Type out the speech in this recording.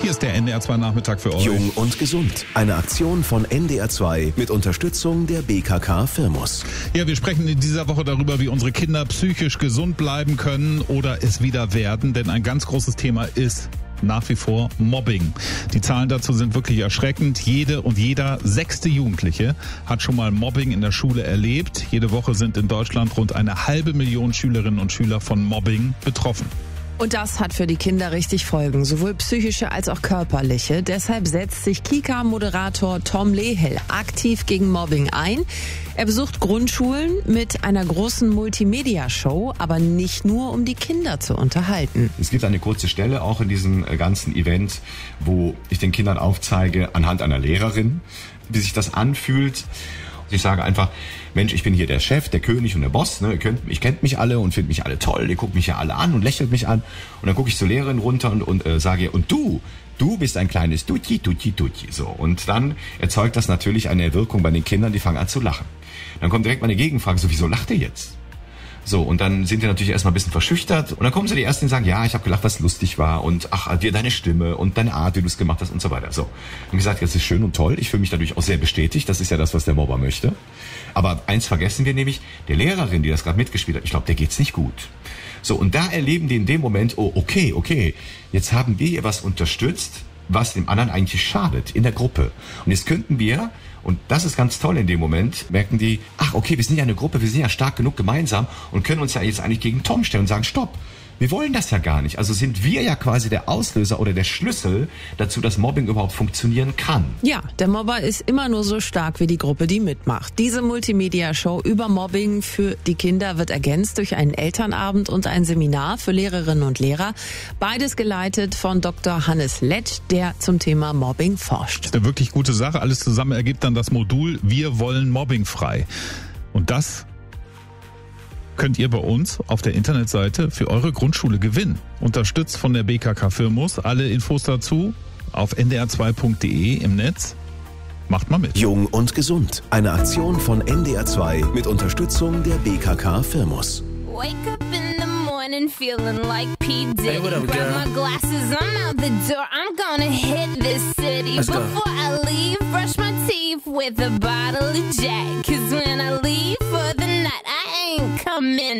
Hier ist der NDR2 Nachmittag für euch. Jung und gesund. Eine Aktion von NDR2 mit Unterstützung der BKK Firmus. Ja, wir sprechen in dieser Woche darüber, wie unsere Kinder psychisch gesund bleiben können oder es wieder werden. Denn ein ganz großes Thema ist nach wie vor Mobbing. Die Zahlen dazu sind wirklich erschreckend. Jede und jeder 6. Jugendliche hat schon mal Mobbing in der Schule erlebt. Jede Woche sind in Deutschland rund 500.000 Schülerinnen und Schüler von Mobbing betroffen. Und das hat für die Kinder richtig Folgen, sowohl psychische als auch körperliche. Deshalb setzt sich Kika-Moderator Tom Lehel aktiv gegen Mobbing ein. Er besucht Grundschulen mit einer großen Multimedia-Show, aber nicht nur, um die Kinder zu unterhalten. Es gibt eine kurze Stelle auch in diesem ganzen Event, wo ich den Kindern aufzeige, anhand einer Lehrerin, wie sich das anfühlt. Ich sage einfach, Mensch, ich bin hier der Chef, der König und der Boss. Ne? Ihr kennt mich alle und findet mich alle toll. Ihr guckt mich ja alle an und lächelt mich an. Und dann gucke ich zur Lehrerin runter und sage, und du bist ein kleines Tutti. So. Und dann erzeugt das natürlich eine Wirkung bei den Kindern, die fangen an zu lachen. Dann kommt direkt meine Gegenfrage, so, wieso lacht ihr jetzt? So, und dann sind die natürlich erstmal ein bisschen verschüchtert. Und dann kommen sie die Ersten, die sagen, ja, ich habe gelacht, was lustig war. Und ach, dir deine Stimme und deine Art, wie du es gemacht hast und so weiter. So. Und gesagt, das ist schön und toll. Ich fühle mich dadurch auch sehr bestätigt. Das ist ja das, was der Mobber möchte. Aber eins vergessen wir nämlich, der Lehrerin, die das gerade mitgespielt hat, ich glaube, der geht's nicht gut. So, und da erleben die in dem Moment, oh, okay, jetzt haben wir hier was unterstützt, was dem anderen eigentlich schadet in der Gruppe. Und jetzt könnten wir, und das ist ganz toll in dem Moment, merken die, ach okay, wir sind ja eine Gruppe, wir sind ja stark genug gemeinsam und können uns ja jetzt eigentlich gegen Tom stellen und sagen, stopp, wir wollen das ja gar nicht. Also sind wir ja quasi der Auslöser oder der Schlüssel dazu, dass Mobbing überhaupt funktionieren kann. Ja, der Mobber ist immer nur so stark wie die Gruppe, die mitmacht. Diese Multimedia-Show über Mobbing für die Kinder wird ergänzt durch einen Elternabend und ein Seminar für Lehrerinnen und Lehrer. Beides geleitet von Dr. Hannes Letsch, der zum Thema Mobbing forscht. Eine wirklich gute Sache. Alles zusammen ergibt dann das Modul Wir wollen mobbingfrei. Und das könnt ihr bei uns auf der Internetseite für eure Grundschule gewinnen. Unterstützt von der BKK Firmus. Alle Infos dazu auf ndr2.de im Netz. Macht mal mit. Jung und gesund. Eine Aktion von NDR2 mit Unterstützung der BKK Firmus. Wake up in the morning feeling like P. Diddy. Hey, what up, Grab girl? my glasses, I'm out the door. I'm gonna hit this city. Let's go. Before I leave, brush my teeth with a bottle of Jack. 'Cause when I leave for the night, I ain't coming